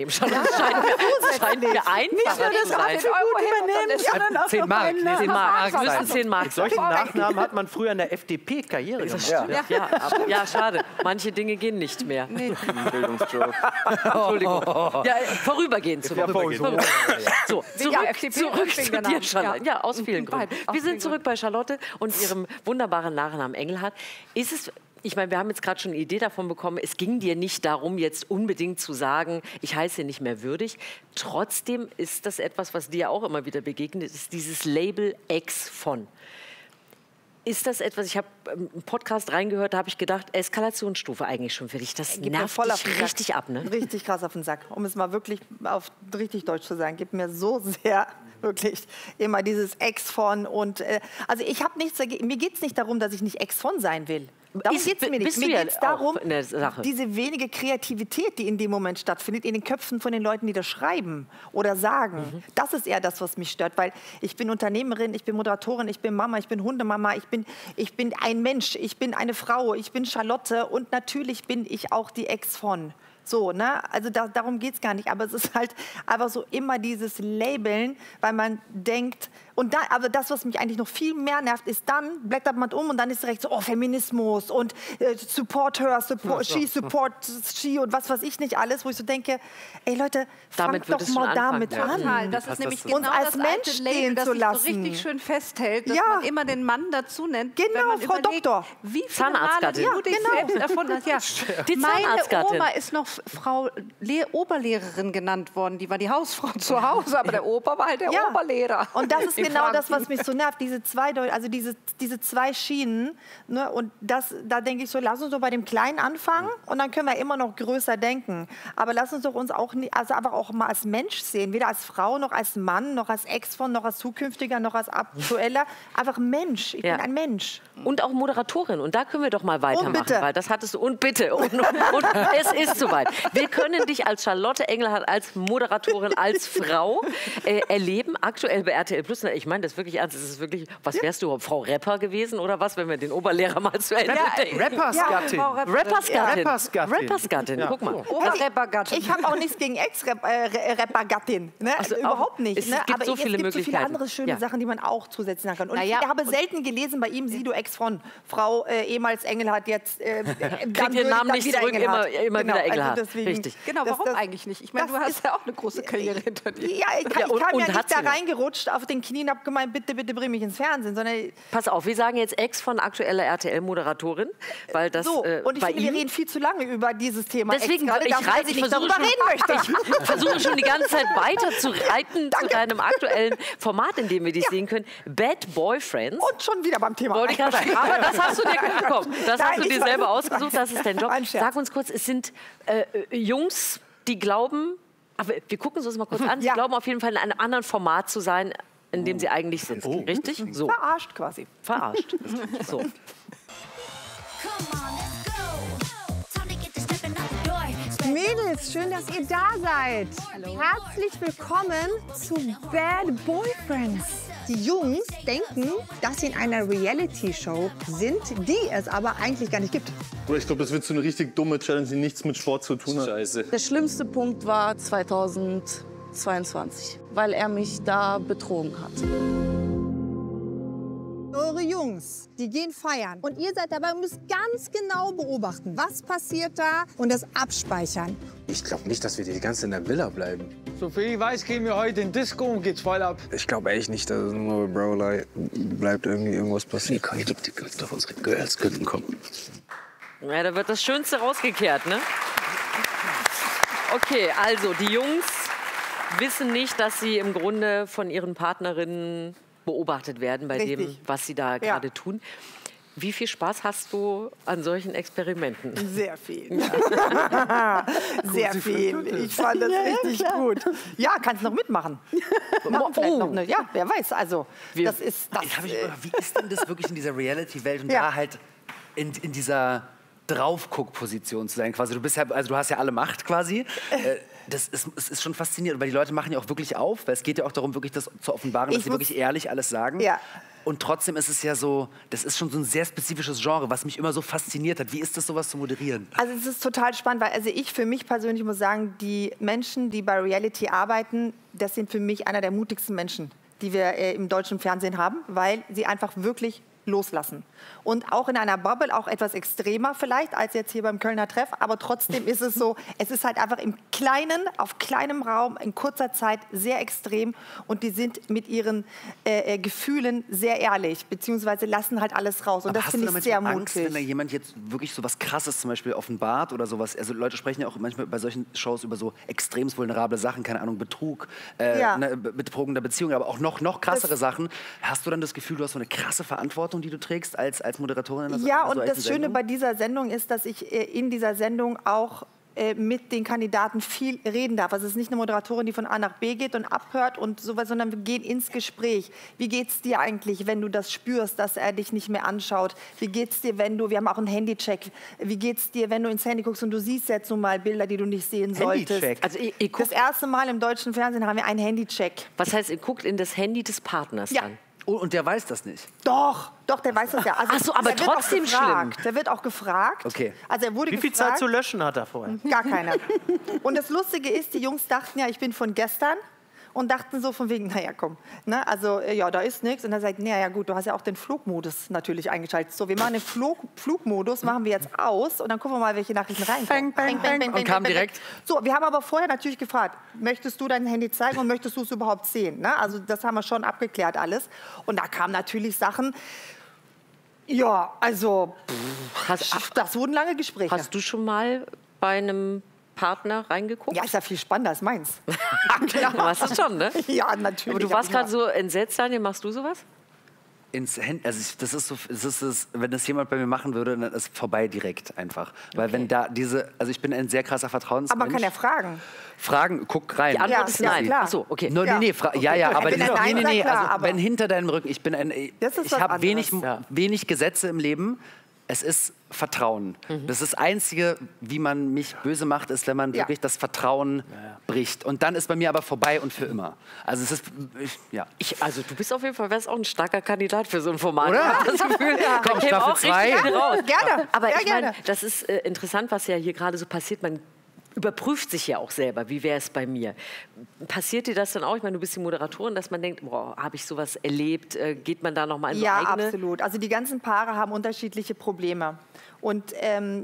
wahrnehmen. Schon das scheint mir einfacher zu sein. Sondern auch 10 Mark. 10 Mark. Es müssen 10 Mark Mit sein. solchen Nachnamen hat man früher in der FDP Karriere gemacht. Ja, schade. Manche Dinge gehen nicht mehr. Bildungsjoke. Entschuldigung. Ja, vorübergehend. So, FDP zurück zu dir, Charlotte. Ja, aus vielen Gründen. Aus Wir vielen sind zurück bei Charlotte und ihrem wunderbaren Nachnamen Engelhardt. Ist es... Ich meine, wir haben jetzt gerade schon eine Idee davon bekommen, es ging dir nicht darum, jetzt unbedingt zu sagen, ich heiße nicht mehr würdig. Trotzdem ist das etwas, was dir auch immer wieder begegnet, ist dieses Label Ex von. Ist das etwas, ich habe einen Podcast reingehört, da habe ich gedacht, Eskalationsstufe eigentlich schon für dich. Das nervt dich richtig ab, ne? Richtig krass auf den Sack. Um es mal wirklich auf richtig Deutsch zu sagen, gibt mir so sehr wirklich immer dieses Ex von und also ich habe nichts dagegen, mir geht es nicht darum, dass ich nicht Ex von sein will. Darum geht es mir nicht. Mir geht es darum, diese wenige Kreativität, die in dem Moment stattfindet, in den Köpfen von den Leuten, die das schreiben oder sagen. Das ist eher das, was mich stört, weil ich bin Unternehmerin, ich bin Moderatorin, ich bin Mama, ich bin Hundemama, ich bin ein Mensch, ich bin eine Frau, ich bin Charlotte und natürlich bin ich auch die Ex von. So, ne? Also darum geht es gar nicht. Aber es ist halt einfach so immer dieses Labeln, weil man denkt, und dann, aber das, was mich eigentlich noch viel mehr nervt, ist dann, blättert man um und dann ist direkt so, oh, Feminismus und support her, she supports she und was weiß ich nicht alles, wo ich so denke, ey Leute, fangt doch mal damit an. Das ist nämlich uns genau als das Mensch alte Label, stehen das zu sich lassen. so richtig schön festhält, dass man immer den Mann dazu nennt. Genau, wenn man Frau überlegt, Doktor. Wie viele Male Zahnarztgattin. du dich selbst erfunden hast. Ja. Die Meine Zahnarztgattin. Oma ist noch Frau Oberlehrerin genannt worden. Die war die Hausfrau zu Hause, aber der Opa war halt der Oberlehrer. Und das ist genau das, was mich so nervt, diese zwei Schienen. Ne? Und da denke ich so, lass uns doch bei dem Kleinen anfangen und dann können wir immer noch größer denken. Aber lass uns doch uns auch, also einfach auch mal als Mensch sehen, weder als Frau, noch als Mann, noch als Ex von, noch als zukünftiger, noch als aktueller. Einfach Mensch, ich bin ein Mensch. Und auch Moderatorin. Und da können wir doch mal weitermachen. bitte. Weil das hattest du. Und bitte. Und es ist soweit. Wir können dich als Charlotte Engelhardt, als Moderatorin, als Frau erleben. Aktuell bei RTL Plus. Ich meine das wirklich ernst. Das ist wirklich, was wärst du, Frau Rapper gewesen oder was, wenn wir den Oberlehrer mal zu Ende denken? Rappersgattin. Rappersgattin. Ja. Guck mal. Oberrappergattin. Ich habe auch nichts gegen Ex-Rappergattin. Ne? Also überhaupt nicht. es Ne? gibt Aber so viele es gibt so viele Möglichkeiten. andere schöne Sachen, die man auch zusätzlich sagen kann. Und Naja, ich habe selten gelesen bei ihm, sie, du Ex von Frau ehemals Engelhardt, jetzt Kriegt den Namen nicht zurück, immer wieder Engelhardt. Also deswegen, Richtig. Genau, warum eigentlich nicht? Ich meine, du hast ja auch eine große Karriere hinter dir. Ja, ich kam ja und nicht hat da sie noch. reingerutscht auf den Knien, hab gemeint, bitte, bitte bring mich ins Fernsehen, sondern Pass auf, wir sagen jetzt Ex von aktueller RTL-Moderatorin, weil das so. Und ich bei finde, wir ihm... reden viel zu lange über dieses Thema. Deswegen, Ex, ich versuche schon die ganze Zeit weiter zu reiten zu deinem aktuellen Format, in dem wir dich sehen können. Bad Boyfriends. Und schon wieder beim Thema. Wollte ich gerade sagen. Aber das hast du dir bekommen. Das hast du dir selber ausgesucht, das ist dein Job. Ein Scherz. Sag uns kurz, es sind Jungs, die glauben, aber wir gucken uns das mal kurz an, sie glauben auf jeden Fall in einem anderen Format zu sein, in dem sie eigentlich sind. Richtig? So. Verarscht quasi. Verarscht. So. Mädels, schön, dass ihr da seid. Hallo. Herzlich willkommen zu Bad Boyfriends. Die Jungs denken, dass sie in einer Reality-Show sind, die es aber eigentlich gar nicht gibt. Ich glaube, das wird so eine richtig dumme Challenge, die nichts mit Sport zu tun hat. Scheiße. Der schlimmste Punkt war 2022, weil er mich da betrogen hat. Eure Jungs, die gehen feiern. Und ihr seid dabei und müsst ganz genau beobachten, was passiert da und das abspeichern. Ich glaube nicht, dass wir die ganze in der Villa bleiben. Soviel ich weiß, gehen wir heute in Disco und geht's voll ab. Ich glaube echt nicht, dass es nur bei Bro bleibt irgendwie irgendwas passiert. Ich glaube, die Girls auf unsere Girls könnten kommen. Ja, da wird das Schönste rausgekehrt, ne? Okay, also die Jungs wissen nicht, dass sie im Grunde von ihren Partnerinnen beobachtet werden bei dem, was sie da gerade tun. Wie viel Spaß hast du an solchen Experimenten? Sehr viel. Sehr viel. Ich fand das richtig gut. Ja, kannst noch mitmachen. Machen vielleicht noch eine, ja, wer weiß. Also, das ist das. Wie ist denn das wirklich in dieser Reality-Welt und da halt in dieser Draufguck-Position zu sein? Quasi, du bist ja, also du hast ja alle Macht quasi. es ist schon faszinierend, weil die Leute machen ja auch wirklich auf, weil es geht ja auch darum, wirklich das zu offenbaren, dass sie wirklich ehrlich alles sagen. Ja. Und trotzdem ist es ja so, das ist schon so ein sehr spezifisches Genre, was mich immer so fasziniert hat. Wie ist das, sowas zu moderieren? Also es ist total spannend, weil ich für mich persönlich muss sagen, die Menschen, die bei Reality arbeiten, das sind für mich einer der mutigsten Menschen, die wir im deutschen Fernsehen haben, weil sie einfach wirklich loslassen. Und auch in einer Bubble, auch etwas extremer vielleicht, als jetzt hier beim Kölner Treff, aber trotzdem ist es so, es ist halt einfach im Kleinen, auf kleinem Raum, in kurzer Zeit sehr extrem und die sind mit ihren Gefühlen sehr ehrlich, beziehungsweise lassen halt alles raus und aber das finde ich sehr mutig. Angst, wenn da jemand jetzt wirklich so was Krasses zum Beispiel offenbart oder sowas, also Leute sprechen ja auch manchmal bei solchen Shows über so extremst vulnerable Sachen, keine Ahnung, Betrug, eine betrogene Beziehung, aber auch noch krassere Sachen. Hast du dann das Gefühl, du hast so eine krasse Verantwortung, die du trägst als Moderatorin? Ja, und das Schöne bei dieser Sendung ist, dass ich in dieser Sendung auch mit den Kandidaten viel reden darf. Also es ist nicht eine Moderatorin, die von A nach B geht und abhört und sowas, sondern wir gehen ins Gespräch. Wie geht's dir eigentlich, wenn du das spürst, dass er dich nicht mehr anschaut? Wie geht's dir, wir haben auch einen Handycheck. Wie geht's dir, wenn du ins Handy guckst und du siehst jetzt nun mal Bilder, die du nicht sehen solltest? Also das erste Mal im deutschen Fernsehen haben wir einen Handycheck. Was heißt, ihr guckt in das Handy des Partners dann? Oh, und der weiß das nicht? Doch, der weiß das ja. Also, ach so, aber trotzdem schlimm. Der wird auch gefragt. Okay. Also er wurde Wie viel gefragt, Zeit zu löschen hat er vorher? Gar keine. Und das Lustige ist, die Jungs dachten ja, ich bin von gestern. Und dachten so von wegen, naja, komm, ne, also ja, da ist nichts. Und dann sagt, naja, gut, du hast ja auch den Flugmodus natürlich eingeschaltet. So, wir machen den Flugmodus, machen wir jetzt aus und dann gucken wir mal, welche Nachrichten reinkommen. Und kam direkt. So, wir haben aber vorher natürlich gefragt, möchtest du dein Handy zeigen und möchtest du es überhaupt sehen? Ne? Also das haben wir schon abgeklärt alles. Und da kamen natürlich Sachen, ja, also, das wurden lange Gespräche. Hast du schon mal bei einem Partner reingeguckt? Ja, ist ja viel spannender als meins. Klar. Du warst es schon, ne? Ja, natürlich. Aber du warst gerade so entsetzt, Daniel, machst du sowas? Ins Handy, also das ist so, wenn das jemand bei mir machen würde, dann ist es vorbei direkt einfach. Weil wenn da also ich bin ein sehr krasser Vertrauensmensch. Aber man kann ja fragen. Fragen, guck rein. Die Antwort ist nein. Klar. Ach so, okay. No, nee, aber wenn hinter deinem Rücken, ich habe wenig Gesetze im Leben. Es ist Vertrauen. Das ist das Einzige, wie man mich böse macht, ist, wenn man wirklich das Vertrauen bricht. Und dann ist bei mir aber vorbei und für immer. Also es ist, also du bist auf jeden Fall, wärst auch ein starker Kandidat für so ein Format. Oder? Ich hab das Gefühl, komm, Staffel 2. Gerne. Aber ich meine, gerne. das ist interessant, was ja hier gerade so passiert. Man überprüft sich ja auch selber, wie wäre es bei mir. Passiert dir das dann auch? Ich meine, du bist die Moderatorin, dass man denkt, boah, habe ich sowas erlebt? Geht man da noch mal in so eigene? Ja, absolut. Also die ganzen Paare haben unterschiedliche Probleme. Und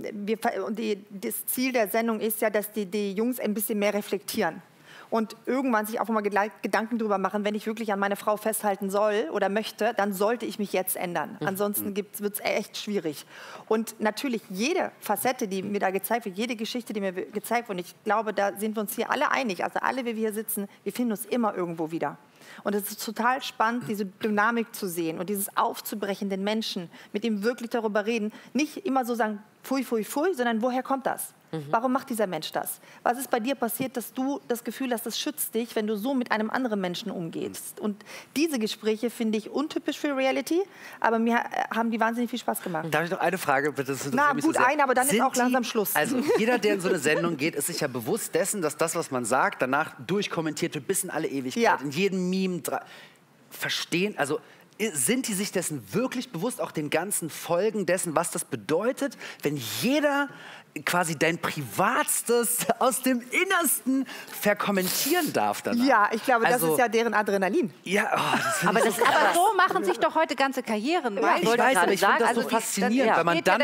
das Ziel der Sendung ist ja, dass die Jungs ein bisschen mehr reflektieren. Und irgendwann sich auch mal Gedanken darüber machen, wenn ich wirklich an meine Frau festhalten soll oder möchte, dann sollte ich mich jetzt ändern. Ansonsten wird es echt schwierig. Und natürlich jede Facette, die mir da gezeigt wird, jede Geschichte, die mir gezeigt wird, und ich glaube, da sind wir uns hier alle einig, also alle, wie wir hier sitzen, wir finden uns immer irgendwo wieder. Und es ist total spannend, diese Dynamik zu sehen und dieses Aufzubrechen den Menschen, mit ihm wirklich darüber reden. Nicht immer so sagen, pfui, pfui, pfui, sondern woher kommt das? Warum macht dieser Mensch das? Was ist bei dir passiert, dass du das Gefühl hast, das schützt dich, wenn du so mit einem anderen Menschen umgehst? Und diese Gespräche finde ich untypisch für Reality, aber mir haben die wahnsinnig viel Spaß gemacht. Darf ich noch eine Frage bitte? Na gut, eine, aber dann ist auch langsam Schluss. Also jeder, der in so eine Sendung geht, ist sich ja bewusst dessen, dass das, was man sagt, danach durchkommentiert wird bis in alle Ewigkeit. Ja. In jedem Meme verstehen, also sind die sich dessen wirklich bewusst, auch den ganzen Folgen dessen, was das bedeutet, wenn jeder quasi dein Privatstes aus dem Innersten verkommentieren darf danach? Ja, ich glaube, das ist ja deren Adrenalin. Ja, das aber so machen sich doch heute ganze Karrieren. Ja, ich weiß, aber ich finde das so also faszinierend, weil man dann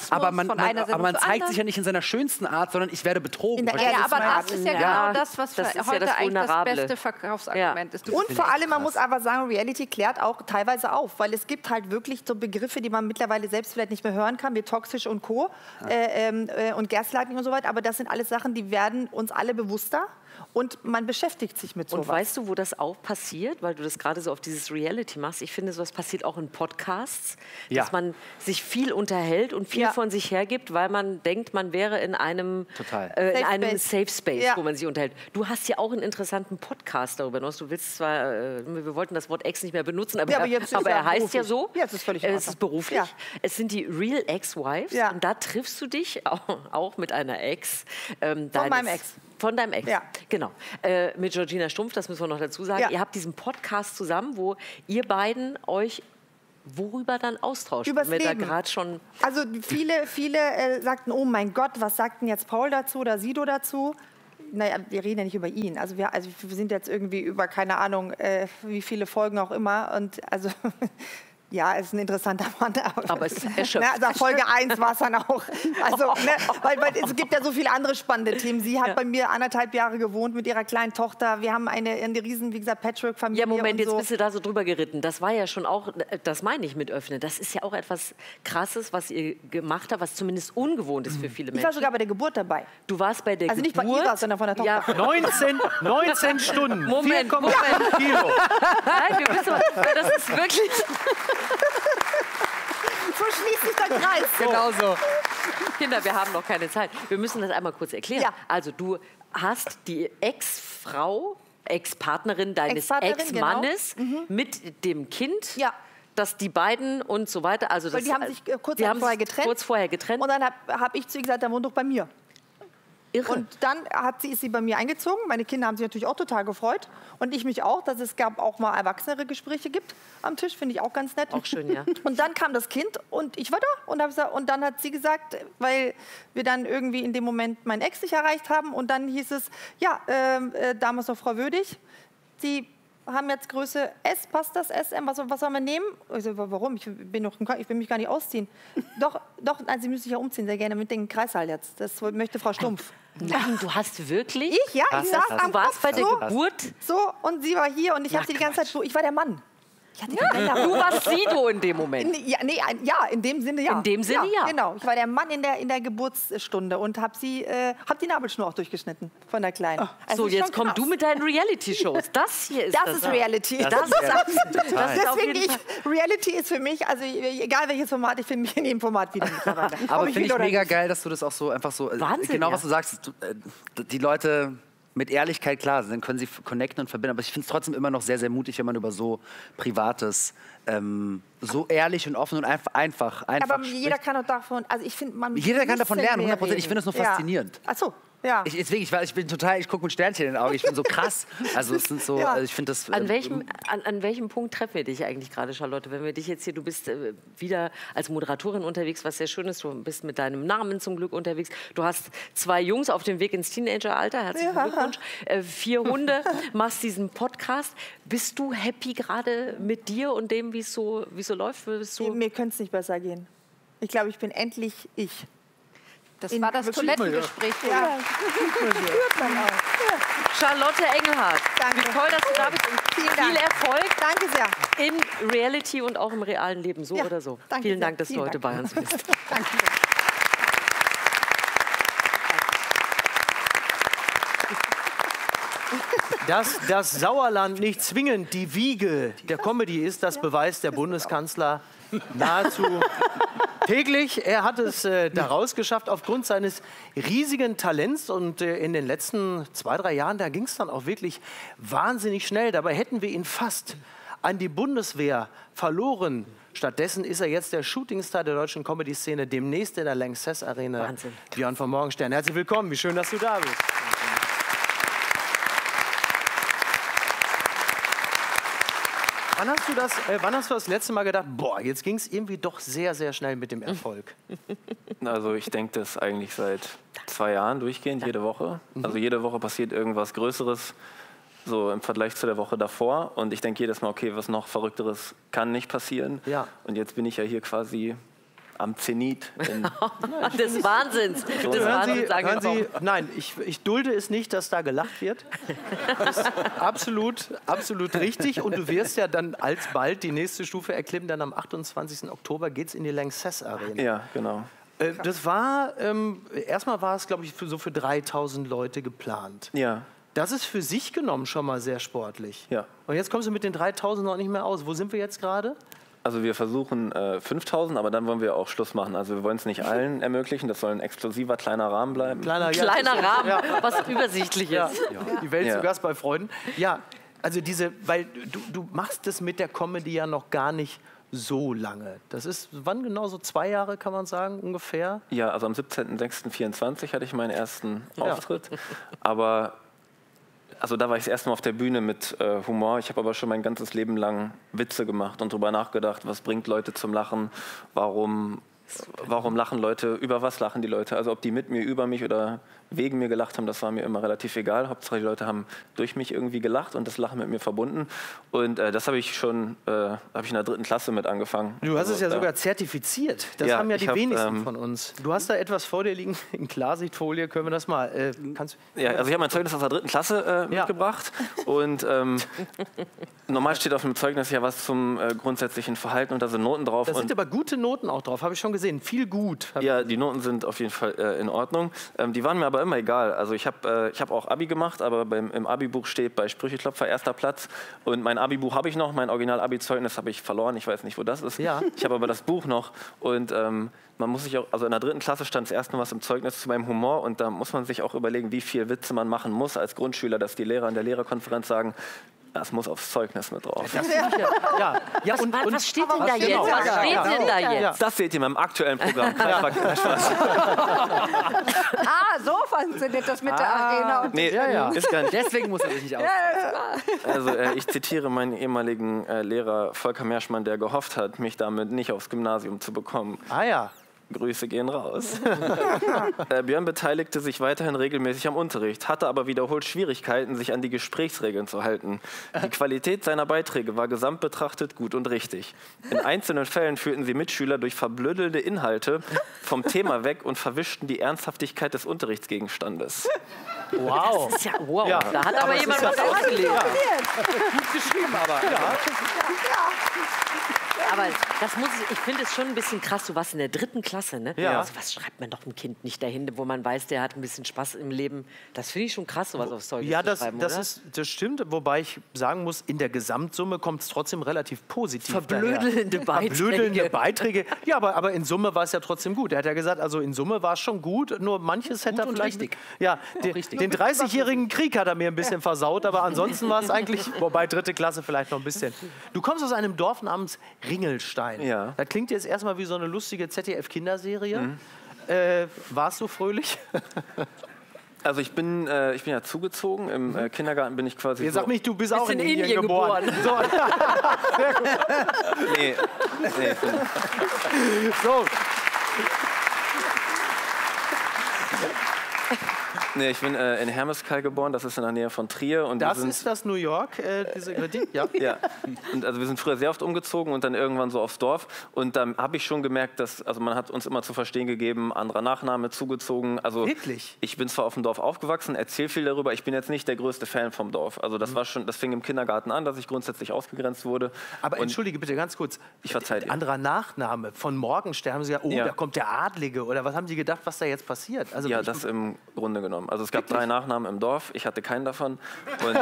man zeigt sich ja nicht in seiner schönsten Art, sondern ich werde betrogen. Ja, aber das ist ja genau das, was heute eigentlich das beste Verkaufsargument ist. Und vor allem, man muss aber sagen, Reality klärt auch teilweise auf, weil es gibt halt wirklich so Begriffe, die man mittlerweile selbst vielleicht nicht mehr hören kann, wie toxisch und Co. Und Gaslighting und so weiter. Aber das sind alles Sachen, die werden uns alle bewusster. Und man beschäftigt sich mit sowas. Und weißt du, wo das auch passiert? Weil du das gerade so auf dieses Reality machst. Ich finde, sowas passiert auch in Podcasts. Dass man sich viel unterhält und viel von sich hergibt, weil man denkt, man wäre in einem Safe Space, wo man sich unterhält. Du hast ja auch einen interessanten Podcast darüber hinaus. Du willst zwar, wir wollten das Wort Ex nicht mehr benutzen, aber er heißt ja so. Jetzt ist völlig es ist beruflich. Ja. Es sind die Real Ex-Wives. Und da triffst du dich auch mit einer Ex. Von meinem Ex. Von deinem Ex? Ja. Genau. Mit Georgina Stumpf, das müssen wir noch dazu sagen. Ja. Ihr habt diesen Podcast zusammen, wo ihr beiden euch worüber dann austauscht? Übers wir Leben. Da gerade schon Also viele sagten, oh mein Gott, was sagt denn jetzt Paul dazu oder Sido dazu? Naja, wir reden ja nicht über ihn. Also wir sind jetzt irgendwie über, keine Ahnung, wie viele Folgen auch immer. Und also, ja, ist ein interessanter Mann. Aber es erschöpft. Also Folge 1 war es dann auch. Also, weil es gibt ja so viele andere spannende Themen. Sie hat bei mir 1,5 Jahre gewohnt mit ihrer kleinen Tochter. Wir haben eine riesen, wie gesagt, Patchwork-Familie. Ja, Moment, und jetzt so. bist du da so drüber geritten. Das war ja schon auch, das meine ich mit öffnen. Das ist ja auch etwas Krasses, was ihr gemacht habt, was zumindest ungewohnt ist für viele Menschen. Ich war sogar bei der Geburt dabei. Du warst bei der Also nicht Geburt? bei ihrer, sondern von der Tochter. Ja. 19 Stunden, Moment, 4,5 Kilo. Nein, wir müssen, das ist wirklich... So schließt sich der Kreis. Genau so. Kinder, wir haben noch keine Zeit. Wir müssen das einmal kurz erklären. Ja. Also du hast die Ex-Frau, Ex-Partnerin deines Ex-Partnerin, Ex-Mannes genau. mit dem Kind. Ja. Dass die beiden und so weiter, also das, Weil die haben sich die haben sich kurz vorher getrennt. Und dann hab ich zu ihr gesagt, der wohnt doch bei mir. Irre. Und dann ist sie bei mir eingezogen. Meine Kinder haben sich natürlich auch total gefreut. Und ich mich auch, dass es auch mal erwachsenere Gespräche gibt am Tisch. Finde ich auch ganz nett. Auch schön, ja. Und dann kam das Kind und ich war da. Und dann hat sie gesagt, weil wir dann irgendwie in dem Moment meinen Ex nicht erreicht haben. Und dann hieß es, ja, damals noch Frau Würdig, Sie haben jetzt Größe S, passt das SM, was sollen wir nehmen? Ich so, warum? Ich will mich gar nicht ausziehen. Doch, nein, Sie müssen sich ja umziehen, sehr gerne mit dem Kreissaal jetzt. Das möchte Frau Stumpf. Nein, du hast wirklich? Ich saß am Du warst bei der so, Geburt? So, und sie war hier und ich habe sie die ganze Zeit so, ich war der Mann. Ich hatte Du warst Sido in dem Moment. In dem Sinne ja. In dem Sinne ja. Genau, ich war der Mann in der Geburtsstunde und habe die Nabelschnur auch durchgeschnitten von der Kleinen. Also So, ist schon jetzt komm krass. du mit deinen Reality-Shows. Das hier ist Das ist Reality. Das ist Deswegen Reality ist für mich, also egal welches Format, ich finde mich in jedem Format wieder mittlerweile. Aber Ob finde ich will oder mega nicht. geil, dass du das auch so einfach so, Wahnsinn, genau ja. was du sagst, die Leute mit Ehrlichkeit, klar, dann können sie connecten und verbinden, aber ich finde es trotzdem immer noch sehr, sehr mutig, wenn man über so Privates so ehrlich und offen und einfach Aber spricht. jeder kann doch davon, also ich finde, man Jeder kann muss davon denn lernen, mehr 100%. Ich finde es nur faszinierend. Ja. Ach so, ja. Deswegen, ich gucke mit Sternchen in den Augen, ich bin so krass. Also es sind so, Ja. also ich finde das... An welchem Punkt treffen wir dich eigentlich gerade, Charlotte? Wenn wir dich jetzt hier, du bist wieder als Moderatorin unterwegs, was sehr schön ist. Du bist mit deinem Namen zum Glück unterwegs. Du hast 2 Jungs auf dem Weg ins Teenageralter. Herzlichen Glückwunsch. 4 Hunde, machst diesen Podcast. Bist du happy gerade mit dir und dem, wie es so läuft? Mir könnte es nicht besser gehen. Ich glaube, ich bin endlich ich. Das war das Toilettengespräch. Ja. Spürt man auch. Charlotte Engelhardt, Danke. wie toll, dass du da bist und Vielen viel Dank. Erfolg Danke sehr. in Reality und auch im realen Leben, so Ja, oder so. danke Vielen sehr. Dank, dass du Vielen heute Dank. bei uns bist. Danke. Dass das Sauerland nicht zwingend die Wiege der Comedy ist, das beweist der Bundeskanzler nahezu täglich. Er hat es daraus geschafft aufgrund seines riesigen Talents. Und in den letzten 2, 3 Jahren, da ging es dann auch wirklich wahnsinnig schnell. Dabei hätten wir ihn fast an die Bundeswehr verloren. Stattdessen ist er jetzt der Shootingstar der deutschen Comedy-Szene, demnächst in der Lanxess Arena. Wahnsinn. Björn von Morgenstern, herzlich willkommen. Wie schön, dass du da bist. Wann hast du das letzte Mal gedacht, boah, jetzt ging es irgendwie doch sehr, sehr schnell mit dem Erfolg? Also ich denke das eigentlich seit 2 Jahren durchgehend, jede Woche. Also jede Woche passiert irgendwas Größeres, so im Vergleich zu der Woche davor. Und ich denke jedes Mal, okay, was noch Verrückteres kann nicht passieren. Ja. Und jetzt bin ich ja hier quasi am Zenit. Des Wahnsinns. Des Wahnsinns, sagen wir Hören Sie, nein, ich dulde es nicht, dass da gelacht wird. Das ist absolut richtig. Und du wirst ja dann alsbald die nächste Stufe erklimmen. Dann am 28. Oktober geht es in die Lanxess Arena. Ja, genau. Das war, erstmal war es, glaube ich, für 3000 Leute geplant. Ja. Das ist für sich genommen schon mal sehr sportlich. Ja. Und jetzt kommst du mit den 3000 noch nicht mehr aus. Wo sind wir jetzt gerade? Also wir versuchen 5000, aber dann wollen wir auch Schluss machen. Also wir wollen es nicht allen ermöglichen, das soll ein exklusiver kleiner Rahmen bleiben. Kleiner Rahmen, was übersichtlich ist. Ja. Die Welt Ja. zu Gast bei Freunden. Ja, also weil du machst das mit der Comedy ja noch gar nicht so lange. Das ist, wann genau, so 2 Jahre, kann man sagen, ungefähr? Ja, also am 17.06.24 hatte ich meinen ersten Auftritt. Aber also da war ich das erste Mal auf der Bühne mit Humor. Ich habe aber schon mein ganzes Leben lang Witze gemacht und darüber nachgedacht, was bringt Leute zum Lachen, warum lachen Leute, über was lachen die Leute. Also ob die mit mir, über mich oder wegen mir gelacht haben, das war mir immer relativ egal. Hauptsache die Leute haben durch mich irgendwie gelacht und das Lachen mit mir verbunden. Und das habe ich schon in der 3. Klasse mit angefangen. Du hast es ja sogar zertifiziert. Das haben ja die wenigsten von uns. Du hast da etwas vor dir liegen in Klarsichtfolie. Können wir das mal? Also ich habe mein Zeugnis aus der 3. Klasse mitgebracht. Und normal steht auf dem Zeugnis ja was zum grundsätzlichen Verhalten und da sind Noten drauf. Da sind aber gute Noten auch drauf, habe ich schon gesehen. Viel gut. Ja, die Noten sind auf jeden Fall in Ordnung. Die waren mir aber immer egal. Also ich hab auch Abi gemacht, aber im Abi-Buch steht bei Sprücheklopfer 1. Platz. Und mein Abi-Buch habe ich noch, mein Original-Abi-Zeugnis habe ich verloren. Ich weiß nicht, wo das ist. Ja. Ich habe aber das Buch noch. Und man muss sich auch, also in der 3. Klasse stand das erste Mal was im Zeugnis zu meinem Humor. Und da muss man sich auch überlegen, wie viel Witze man machen muss als Grundschüler, dass die Lehrer in der Lehrerkonferenz sagen, das muss aufs Zeugnis mit drauf. Was steht denn da jetzt? Was steht denn da jetzt? Das seht ihr in meinem aktuellen Programm. So funktioniert das mit der Arena. Nee, ist gar nicht. Deswegen muss er sich nicht aus. Also ich zitiere meinen ehemaligen Lehrer Volker Merschmann, der gehofft hat, mich damit nicht aufs Gymnasium zu bekommen. Ah ja. Grüße gehen raus. Björn beteiligte sich weiterhin regelmäßig am Unterricht, hatte aber wiederholt Schwierigkeiten, sich an die Gesprächsregeln zu halten. Die Qualität seiner Beiträge war gesamt betrachtet gut und richtig. In einzelnen Fällen führten sie Mitschüler durch verblödelnde Inhalte vom Thema weg und verwischten die Ernsthaftigkeit des Unterrichtsgegenstandes. Wow. Das ist wow. Ja. Da hat aber jemand was ausgelegt. Gut geschrieben, aber. Aber ich finde es schon ein bisschen krass. Du warst in der 3. Klasse, ne? Ja. Also was schreibt man doch einem Kind nicht dahin, wo man weiß, der hat ein bisschen Spaß im Leben. Das finde ich schon krass, sowas aufs Zeugnis zu schreiben, oder? Das stimmt. Wobei ich sagen muss, in der Gesamtsumme kommt es trotzdem relativ positiv Verblödelnde Beiträge. Verblödelnde Beiträge. Ja, aber in Summe war es ja trotzdem gut. Er hat ja gesagt, also in Summe war es schon gut, nur manches hätte er vielleicht... Richtig. Ja, den 30-jährigen Krieg hat er mir ein bisschen versaut, aber ansonsten war es eigentlich, wobei 3. Klasse vielleicht noch ein bisschen. Du kommst aus einem Dorf namens Ringelstein. Ja. Das klingt jetzt erstmal wie so eine lustige ZDF-Kinderserie. Warst du fröhlich? Also ich bin ja zugezogen. Im Kindergarten bin ich quasi. Sag nicht, du bist auch in Indien geboren. So. Nee. So. Nee, ich bin in Hermeskeil geboren, das ist in der Nähe von Trier. Und das ist das New York, diese Kritik? Ja. Ja. Und also wir sind früher sehr oft umgezogen und dann irgendwann so aufs Dorf. Und dann habe ich schon gemerkt, dass, also man hat uns immer zu verstehen gegeben, anderer Nachname, zugezogen. Also wirklich? Ich bin zwar auf dem Dorf aufgewachsen, erzähle viel darüber, ich bin jetzt nicht der größte Fan vom Dorf. Also das war schon, das fing im Kindergarten an, dass ich grundsätzlich ausgegrenzt wurde. Aber entschuldige bitte ganz kurz, ich verzeihe dir. Anderer Nachname von Morgenstern, haben Sie gesagt, da kommt der Adlige oder was haben Sie gedacht, was da jetzt passiert? Also ja, das im Grunde genommen. Also es gab 3 Nachnamen im Dorf, ich hatte keinen davon. Und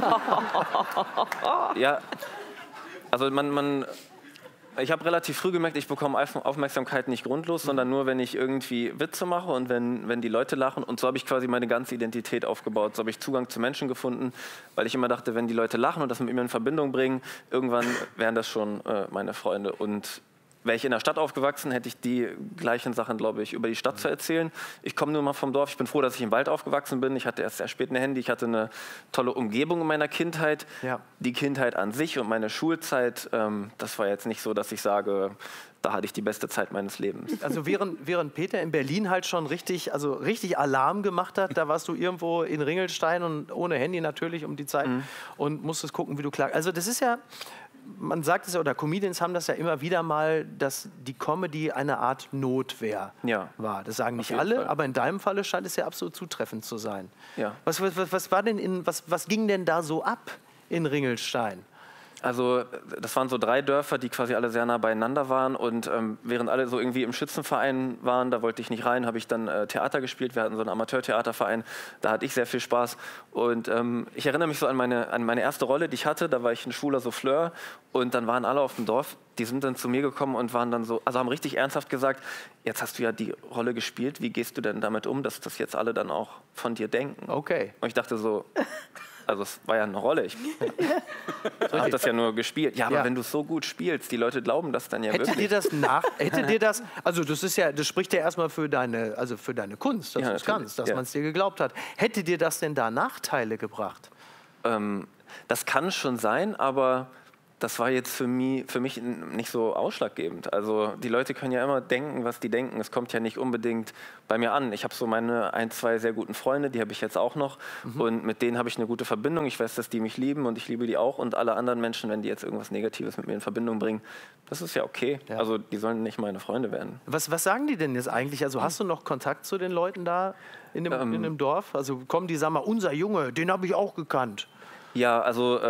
ja, also ich habe relativ früh gemerkt, ich bekomme Aufmerksamkeit nicht grundlos, sondern nur, wenn ich irgendwie Witze mache und wenn die Leute lachen. Und so habe ich quasi meine ganze Identität aufgebaut. So habe ich Zugang zu Menschen gefunden, weil ich immer dachte, wenn die Leute lachen und das mit mir in Verbindung bringen, irgendwann wären das schon meine Freunde. Und wäre ich in der Stadt aufgewachsen, hätte ich die gleichen Sachen, glaube ich, über die Stadt zu erzählen. Ich komme nur mal vom Dorf. Ich bin froh, dass ich im Wald aufgewachsen bin. Ich hatte erst sehr spät ein Handy. Ich hatte eine tolle Umgebung in meiner Kindheit. Ja. Die Kindheit an sich und meine Schulzeit, das war jetzt nicht so, dass ich sage, da hatte ich die beste Zeit meines Lebens. Also während Peter in Berlin halt schon richtig Alarm gemacht hat, da warst du irgendwo in Ringelstein und ohne Handy natürlich um die Zeit und musstest gucken, wie du klar. Also das ist ja, man sagt es ja, oder Comedians haben das ja immer wieder mal, dass die Comedy eine Art Notwehr war. Das sagen nicht alle, aber in deinem Falle scheint es ja absolut zutreffend zu sein. Ja. Was ging denn da so ab in Ringelstein? Also das waren so 3 Dörfer, die quasi alle sehr nah beieinander waren und während alle so irgendwie im Schützenverein waren, da wollte ich nicht rein, habe ich dann Theater gespielt. Wir hatten so einen Amateurtheaterverein, da hatte ich sehr viel Spaß und ich erinnere mich so an meine erste Rolle, die ich hatte, da war ich ein schwuler Souffleur und dann waren alle auf dem Dorf, die sind dann zu mir gekommen und waren dann so, also haben richtig ernsthaft gesagt, jetzt hast du ja die Rolle gespielt, wie gehst du denn damit um, dass das jetzt alle dann auch von dir denken? Okay. Und ich dachte so, also es war ja eine Rolle. Ich habe das ja nur gespielt. Ja, aber wenn du es so gut spielst, die Leute glauben das dann ja wirklich. Hätte dir das, also das spricht ja erstmal für deine Kunst, dass du es kannst, dass man es dir geglaubt hat. Hätte dir das denn da Nachteile gebracht? Das kann schon sein, aber das war jetzt für mich nicht so ausschlaggebend. Also die Leute können ja immer denken, was die denken. Es kommt ja nicht unbedingt bei mir an. Ich habe so meine 1, 2 sehr guten Freunde, die habe ich jetzt auch noch. Und mit denen habe ich eine gute Verbindung. Ich weiß, dass die mich lieben und ich liebe die auch. Und alle anderen Menschen, wenn die jetzt irgendwas Negatives mit mir in Verbindung bringen, das ist ja okay. Ja. Also die sollen nicht meine Freunde werden. Was sagen die denn jetzt eigentlich? Also hast du noch Kontakt zu den Leuten da in dem Dorf? Also kommen die, sagen mal, unser Junge, den habe ich auch gekannt. Ja, also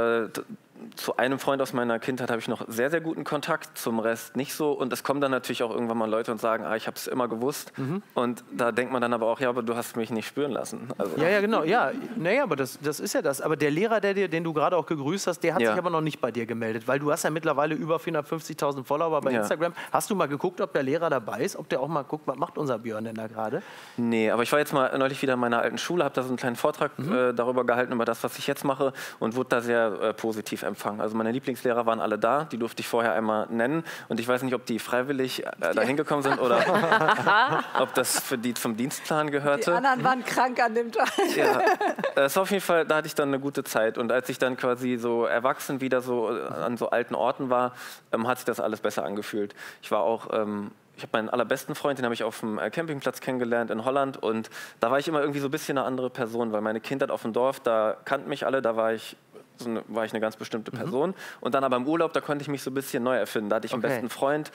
zu einem Freund aus meiner Kindheit habe ich noch sehr, sehr guten Kontakt, zum Rest nicht so. Und es kommen dann natürlich auch irgendwann mal Leute und sagen, ich habe es immer gewusst. Und da denkt man dann aber auch, ja, aber du hast mich nicht spüren lassen. Also, ja, genau. Ja, naja, aber das ist ja das. Aber der Lehrer, den du gerade auch gegrüßt hast, der hat sich aber noch nicht bei dir gemeldet, weil du hast ja mittlerweile über 450.000 Follower bei Instagram. Hast du mal geguckt, ob der Lehrer dabei ist? Ob der auch mal guckt, was macht unser Björn denn da gerade? Nee, aber ich war jetzt mal neulich wieder in meiner alten Schule, habe da so einen kleinen Vortrag darüber gehalten, über das, was ich jetzt mache und wurde da sehr positiv empfangen. Also meine Lieblingslehrer waren alle da, die durfte ich vorher einmal nennen und ich weiß nicht, ob die freiwillig da hingekommen sind oder ob das für die zum Dienstplan gehörte. Die anderen waren krank an dem Tag. Ja, das war auf jeden Fall, da hatte ich dann eine gute Zeit und als ich dann quasi so erwachsen wieder so an so alten Orten war, hat sich das alles besser angefühlt. Ich war auch ich habe meinen allerbesten Freund, den habe ich auf dem Campingplatz kennengelernt in Holland und da war ich immer irgendwie so ein bisschen eine andere Person, weil meine Kindheit auf dem Dorf, da kannten mich alle, da war ich eine ganz bestimmte Person. Und dann aber im Urlaub, da konnte ich mich so ein bisschen neu erfinden. Da hatte ich einen besten Freund,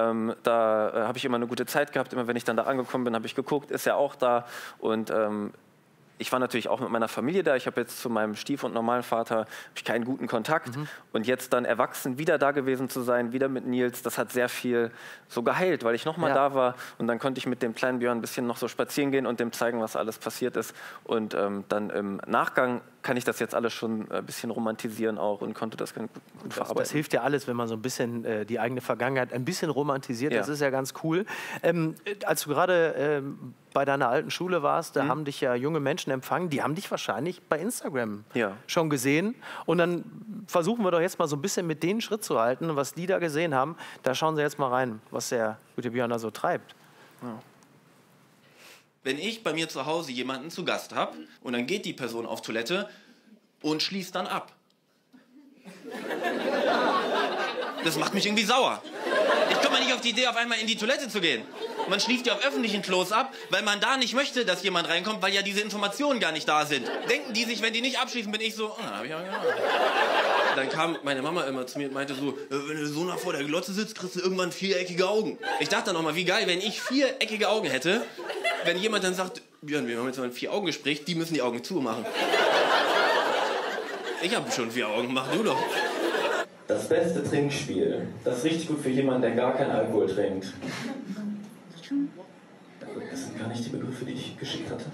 da habe ich immer eine gute Zeit gehabt. Immer wenn ich dann da angekommen bin, habe ich geguckt, ist er auch da. Und ich war natürlich auch mit meiner Familie da. Ich habe jetzt zu meinem Stief- und normalen Vater keinen guten Kontakt. Und jetzt dann erwachsen wieder da gewesen zu sein, wieder mit Nils, das hat sehr viel so geheilt, weil ich nochmal da war. Und dann konnte ich mit dem kleinen Björn ein bisschen noch so spazieren gehen und dem zeigen, was alles passiert ist. Und dann im Nachgang kann ich das jetzt alles schon ein bisschen romantisieren auch und konnte das ganz gut verarbeiten. Das hilft ja alles, wenn man so ein bisschen die eigene Vergangenheit ein bisschen romantisiert. Das ist ja ganz cool. Als du gerade bei deiner alten Schule warst, da haben dich ja junge Menschen empfangen, die haben dich wahrscheinlich bei Instagram schon gesehen. Und dann versuchen wir doch jetzt mal so ein bisschen mit denen Schritt zu halten, was die da gesehen haben. Da schauen Sie jetzt mal rein, was der gute Björn da so treibt. Ja. Wenn ich bei mir zu Hause jemanden zu Gast habe und dann geht die Person auf Toilette und schließt dann ab. Das macht mich irgendwie sauer. Ich komme mal nicht auf die Idee, auf einmal in die Toilette zu gehen. Man schließt ja auf öffentlichen Klos ab, weil man da nicht möchte, dass jemand reinkommt, weil ja diese Informationen gar nicht da sind. Denken die sich, wenn die nicht abschließen, bin ich so, hab ich auch gemacht. Dann kam meine Mama immer zu mir und meinte so, wenn du so nah vor der Glotze sitzt, kriegst du irgendwann viereckige Augen. Ich dachte dann auch mal, wie geil, wenn ich viereckige Augen hätte, wenn jemand dann sagt, Björn, wir haben jetzt mal ein 4-Augen-Gespräch, die müssen die Augen zumachen. Ich habe schon 4 Augen, mach du doch. Das beste Trinkspiel. Das ist richtig gut für jemanden, der gar keinen Alkohol trinkt. Das sind gar nicht die Begriffe, die ich geschickt hatte.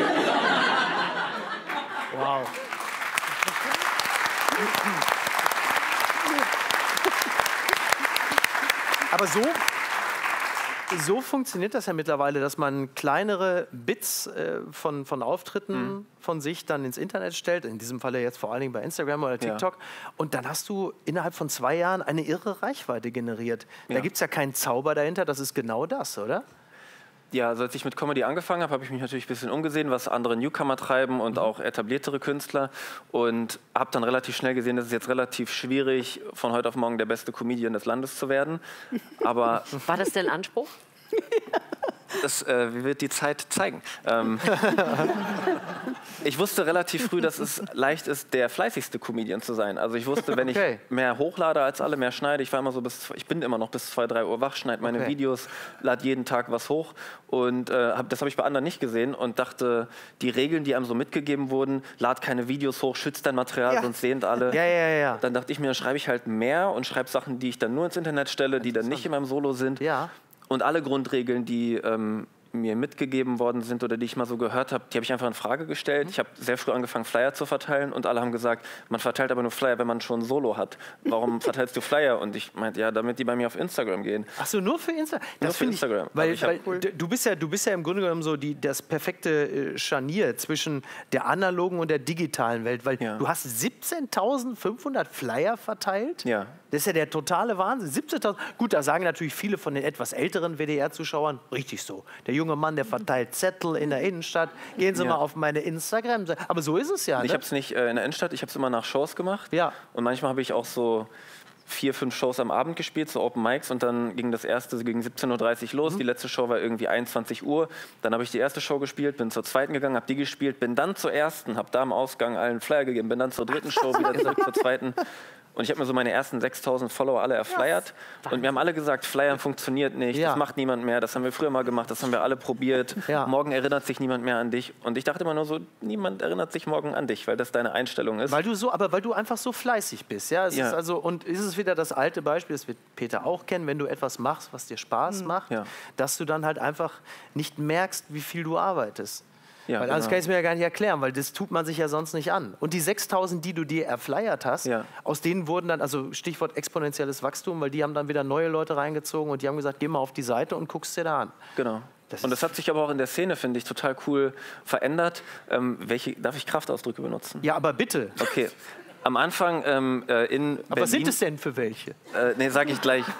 Wow. Aber so funktioniert das ja mittlerweile, dass man kleinere Bits von Auftritten von sich dann ins Internet stellt, in diesem Falle jetzt vor allen Dingen bei Instagram oder TikTok. Und dann hast du innerhalb von 2 Jahren eine irre Reichweite generiert. Da gibt es ja keinen Zauber dahinter, das ist genau das, oder? Ja, also als ich mit Comedy angefangen habe, habe ich mich natürlich ein bisschen umgesehen, was andere Newcomer treiben und auch etabliertere Künstler. Und habe dann relativ schnell gesehen, dass es jetzt relativ schwierig, von heute auf morgen der beste Comedian des Landes zu werden. Aber war das denn Anspruch? Das wird die Zeit zeigen. Ich wusste relativ früh, dass es leicht ist, der fleißigste Comedian zu sein. Also ich wusste, wenn ich mehr hochlade als alle, mehr schneide, ich bin immer noch bis 2, 3 Uhr wach, schneide meine Videos, lade jeden Tag was hoch. Und das habe ich bei anderen nicht gesehen und dachte, die Regeln, die einem so mitgegeben wurden, lad keine Videos hoch, schützt dein Material, sonst sehen alle. Dann dachte ich mir, dann schreibe ich halt mehr und schreibe Sachen, die ich dann nur ins Internet stelle, die dann nicht in meinem Solo sind. Und alle Grundregeln, die mir mitgegeben worden sind oder die ich mal so gehört habe, die habe ich einfach in Frage gestellt. Ich habe sehr früh angefangen, Flyer zu verteilen und alle haben gesagt, man verteilt aber nur Flyer, wenn man schon ein Solo hat. Warum verteilst du Flyer? Und ich meinte, ja, damit die bei mir auf Instagram gehen. Ach so, nur für Instagram? Nur für Instagram. Weil du bist ja im Grunde genommen so das perfekte Scharnier zwischen der analogen und der digitalen Welt, weil du hast 17.500 Flyer verteilt. Ja. Das ist ja der totale Wahnsinn. 17.000. Gut, da sagen natürlich viele von den etwas älteren WDR-Zuschauern, richtig so. Der junge Mann, der verteilt Zettel in der Innenstadt. Gehen Sie mal auf meine Instagram-Seite. Aber so ist es ja. Ich Ne? habe es nicht in der Innenstadt, ich habe es immer nach Shows gemacht. Ja. Und manchmal habe ich auch so 4, 5 Shows am Abend gespielt, so Open Mics. Und dann ging das erste gegen 17.30 Uhr los. Die letzte Show war irgendwie 21 Uhr. Dann habe ich die erste Show gespielt, bin zur zweiten gegangen, habe die gespielt, bin dann zur ersten, habe da im Ausgang allen Flyer gegeben, bin dann zur dritten Show, wieder zurück zur zweiten. Und ich habe mir so meine ersten 6.000 Follower alle erflyert. Und mir haben alle gesagt, Flyern funktioniert nicht, das macht niemand mehr, das haben wir früher mal gemacht, das haben wir alle probiert. Morgen erinnert sich niemand mehr an dich. Und ich dachte immer nur so, niemand erinnert sich morgen an dich, weil das deine Einstellung ist. Weil du einfach so fleißig bist. Ja? Ist also, und ist es wieder das alte Beispiel, das wird Peter auch kennen, wenn du etwas machst, was dir Spaß macht, dass du dann halt einfach nicht merkst, wie viel du arbeitest. Ja, weil anders kann ich es mir ja gar nicht erklären, weil das tut man sich ja sonst nicht an. Und die 6.000, die du dir erflyert hast, aus denen wurden dann, also Stichwort exponentielles Wachstum, weil die haben dann wieder neue Leute reingezogen und die haben gesagt, geh mal auf die Seite und guck's dir da an. Genau. Und das hat sich aber auch in der Szene, finde ich, total cool verändert. Darf ich Kraftausdrücke benutzen? Ja, aber bitte. Okay. Am Anfang in Berlin... Aber was sind es denn für welche? Nee, sage ich gleich.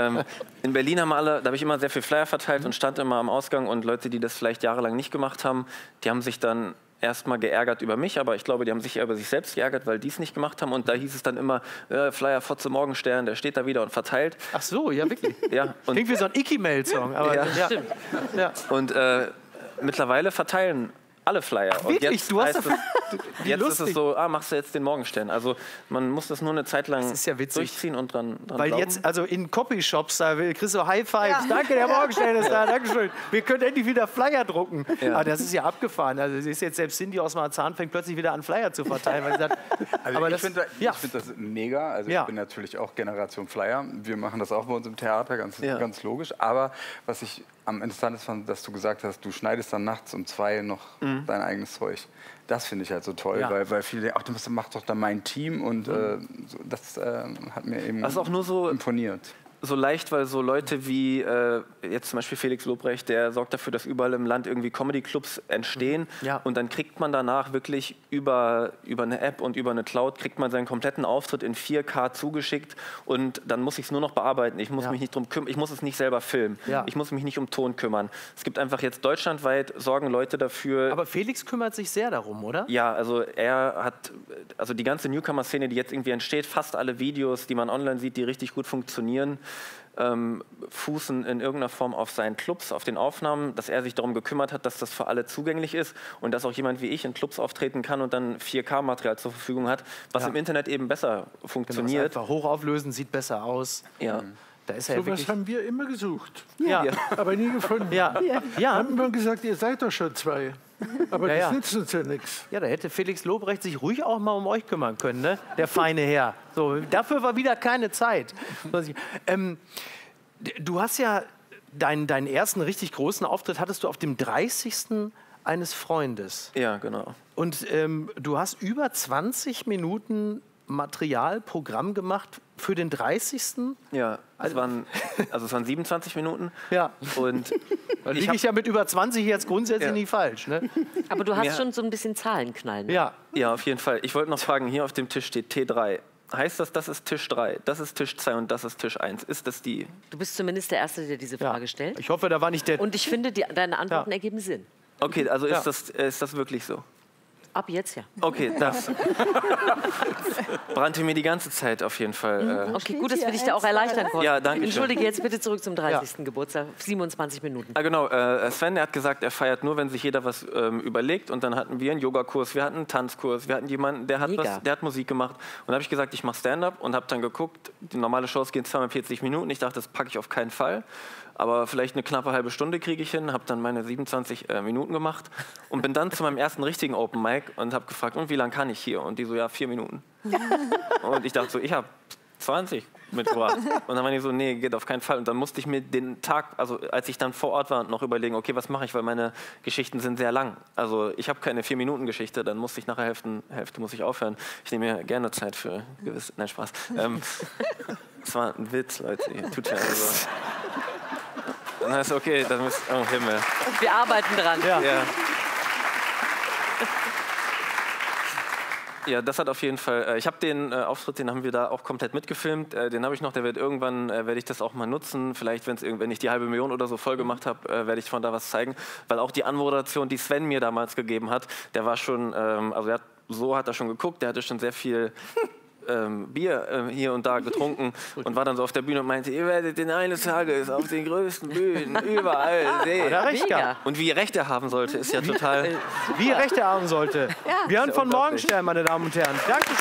In Berlin haben alle, da habe ich immer sehr viel Flyer verteilt und stand immer am Ausgang. Und Leute, die das vielleicht jahrelang nicht gemacht haben, die haben sich dann erstmal geärgert über mich, aber ich glaube, die haben sich eher über sich selbst geärgert, weil die es nicht gemacht haben. Und da hieß es dann immer, Flyer Fotze Morgenstern, der steht da wieder und verteilt. Ach so, ja wirklich. Ja, und klingt wie so ein Icky-Mail-Song. Stimmt. Ja. Und mittlerweile verteilen alle Flyer. Wirklich? Und jetzt du hast jetzt ist es so, machst du jetzt den Morgenstern. Also man muss das nur eine Zeit lang durchziehen und dran weil glauben. Jetzt, also in Copyshops, da kriegst du High Fives. Danke, der Morgenstern ist da, dankeschön. Wir können endlich wieder Flyer drucken. Ja. Aber das ist ja abgefahren. Also es ist jetzt selbst Cindy aus Marzahn fängt plötzlich wieder an, Flyer zu verteilen. Weil sie sagt, also ich finde das mega. Also ich bin natürlich auch Generation Flyer. Wir machen das auch bei uns im Theater, ganz logisch. Aber was ich am interessantesten fand, dass du gesagt hast, du schneidest dann nachts um 2 noch dein eigenes Zeug. Das finde ich halt so toll, weil viele denken, ach, das macht doch dann mein Team und das hat mir eben auch nur so imponiert. So leicht, weil so Leute wie jetzt zum Beispiel Felix Lobrecht, der sorgt dafür, dass überall im Land irgendwie Comedy-Clubs entstehen. Und dann kriegt man danach wirklich über eine App und über eine Cloud kriegt man seinen kompletten Auftritt in 4K zugeschickt und dann muss ich es nur noch bearbeiten. Ich muss mich nicht drum kümmern, ich muss es nicht selber filmen. Ich muss mich nicht um Ton kümmern. Es gibt einfach jetzt deutschlandweit sorgen Leute dafür. Aber Felix kümmert sich sehr darum, oder? Ja, also er hat, also die ganze Newcomer-Szene, die jetzt irgendwie entsteht, fast alle Videos, die man online sieht, die richtig gut funktionieren, fußen in irgendeiner Form auf seinen Clubs, auf den Aufnahmen, dass er sich darum gekümmert hat, dass das für alle zugänglich ist und dass auch jemand wie ich in Clubs auftreten kann und dann 4K-Material zur Verfügung hat, was im Internet eben besser funktioniert. Genau, einfach hochauflösen, sieht besser aus. Ja. Da ist ja so was haben wir immer gesucht, aber nie gefunden. Haben wir gesagt, ihr seid doch schon 2. Aber das nützt uns ja nichts. Ja, da hätte Felix Lobrecht sich ruhig auch mal um euch kümmern können, ne? Der feine Herr. So, dafür war wieder keine Zeit. Du hast ja deinen ersten richtig großen Auftritt hattest du auf dem 30. eines Freundes. Ja, genau. Und du hast über 20 Minuten Materialprogramm gemacht für den 30. Ja, es waren 27 Minuten. Ja. Und da liege ich ja mit über 20 jetzt grundsätzlich nicht falsch. Ne? Aber du hast schon so ein bisschen Zahlenknallen. Ne? Ja, auf jeden Fall. Ich wollte noch fragen, hier auf dem Tisch steht T3. Heißt das ist Tisch 3, das ist Tisch 2 und das ist Tisch 1? Ist das die? Du bist zumindest der Erste, der diese Frage stellt. Ich hoffe, da war nicht der... Und ich finde, deine Antworten ergeben Sinn. Okay, also ist das wirklich so? Ab jetzt ja. Okay, das brannte mir die ganze Zeit auf jeden Fall. Okay, gut, dass wir dich da auch erleichtern konnten. Ja, danke schön. Entschuldige, jetzt bitte zurück zum 30. Geburtstag, 27 Minuten. Genau, Sven, der hat gesagt, er feiert nur, wenn sich jeder was überlegt. Und dann hatten wir einen Yogakurs, wir hatten einen Tanzkurs, wir hatten jemanden, der hat Musik gemacht. Und da habe ich gesagt, ich mache Stand-up und habe dann geguckt, die normale Shows gehen 42 Minuten. Ich dachte, das packe ich auf keinen Fall. Aber vielleicht eine knappe halbe Stunde kriege ich hin, habe dann meine 27 Minuten gemacht und bin dann zu meinem ersten richtigen Open Mic und habe gefragt, und wie lange kann ich hier? Und die so, ja, 4 Minuten. Und ich dachte so, ich habe 20 mitgebracht. Und dann war ich so, nee, geht auf keinen Fall. Und dann musste ich mir den Tag, also als ich dann vor Ort war, noch überlegen, okay, was mache ich, weil meine Geschichten sind sehr lang. Also ich habe keine 4-Minuten-Geschichte, dann musste ich nach der Hälfte muss ich aufhören. Ich nehme mir gerne Zeit für gewisse, nein, Spaß. Das war ein Witz, Leute, tut ja also. Dann heißt okay, dann müsst, oh Himmel. Wir arbeiten dran. Ja. Ja, das hat auf jeden Fall, ich habe den Auftritt, den haben wir da auch komplett mitgefilmt, den habe ich noch, der wird irgendwann, werde ich das auch mal nutzen, vielleicht wenn ich die 500.000 oder so voll gemacht habe, werde ich von da was zeigen, weil auch die Anmoderation, die Sven mir damals gegeben hat, der war schon, also hat er schon geguckt, der hatte schon sehr viel Bier hier und da getrunken und war dann so auf der Bühne und meinte, ihr werdet den eines Tages auf den größten Bühnen überall sehen. Hat er recht gehabt. Und wie Recht er haben sollte, ist ja total... Wie Recht er haben sollte. Ja. Björn von Morgenstern, meine Damen und Herren. Dankeschön.